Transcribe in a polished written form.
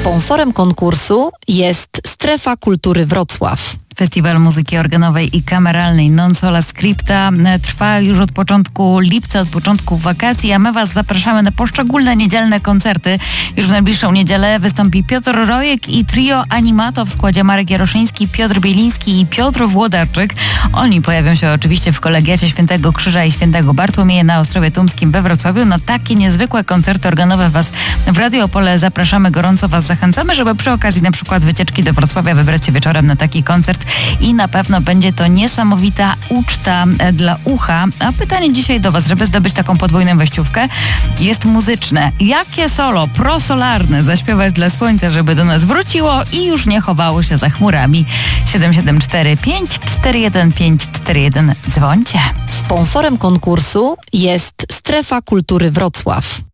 Sponsorem konkursu jest Strefa Kultury Wrocław. Festiwal Muzyki Organowej i Kameralnej Non Sola Scripta trwa już od początku lipca, od początku wakacji, a my Was zapraszamy na poszczególne niedzielne koncerty. Już w najbliższą niedzielę wystąpi Piotr Rojek i trio Animato w składzie Marek Jaroszyński, Piotr Bieliński i Piotr Włodarczyk. Oni pojawią się oczywiście w Kolegiacie Świętego Krzyża i Świętego Bartłomieja na Ostrowie Tumskim we Wrocławiu. Na takie niezwykłe koncerty organowe Was w Radio Opole zapraszamy, gorąco Was zachęcamy, żeby przy okazji na przykład wycieczki do Wrocławia wybrać się wieczorem na taki koncert. I na pewno będzie to niesamowita uczta dla ucha. A pytanie dzisiaj do Was, żeby zdobyć taką podwójną wejściówkę, jest muzyczne. Jakie solo prosolarne zaśpiewać dla słońca, żeby do nas wróciło i już nie chowało się za chmurami? 774 541 541. Dzwońcie. Sponsorem konkursu jest Strefa Kultury Wrocław.